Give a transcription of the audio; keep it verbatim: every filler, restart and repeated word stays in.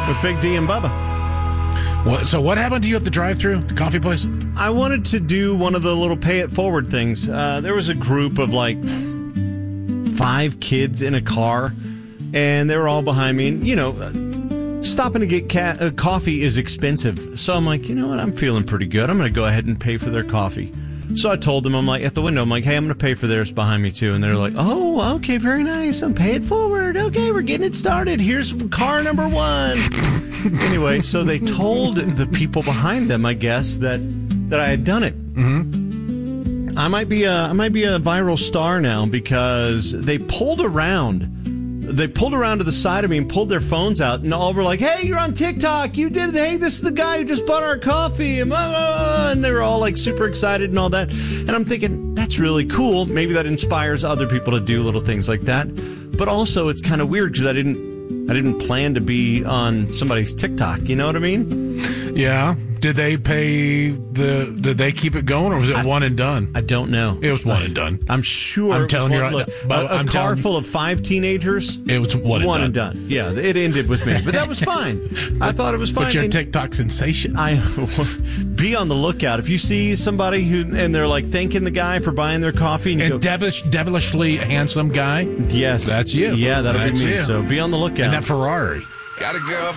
with Big D and Bubba. What, so what happened to you at the drive-thru, the coffee place? I wanted to do one of the little pay it forward things. Uh, there was a group of like five kids in a car, and they were all behind me. And, you know, uh, stopping to get ca- uh, coffee is expensive. So I'm like, you know what? I'm feeling pretty good. I'm going to go ahead and pay for their coffee. So I told them, I'm like, at the window, I'm like, hey, I'm going to pay for theirs behind me, too. And they're like, oh, okay, very nice. I'm pay it forward. Okay, we're getting it started. Here's car number one. Anyway, so they told the people behind them, I guess, that that I had done it. Mm-hmm. I might be a, I might be a viral star now because they pulled around. They pulled around to the side of me and pulled their phones out, and all were like, hey, you're on TikTok. You did it. Hey, this is the guy who just bought our coffee. And, blah, blah, blah. And they were all like super excited and all that. And I'm thinking, that's really cool. Maybe that inspires other people to do little things like that. But also, it's kind of weird because I didn't, I didn't plan to be on somebody's TikTok. You know what I mean? Yeah. Did they pay the? Did they keep it going, or was it I, one and done? I don't know. It was one and done. I'm sure. I'm telling you, one, right, look, but a, a I'm car telling, full of five teenagers. It was one, one and, done. and done. Yeah, it ended with me, but that was fine. I thought it was fine. But you're a and TikTok sensation. I be on the lookout if you see somebody who and they're like thanking the guy for buying their coffee, and, you and go, devilish, devilishly handsome guy. Yes, that's you. Yeah, that'll that's be me. You. So be on the lookout. And that Ferrari. Got a girl.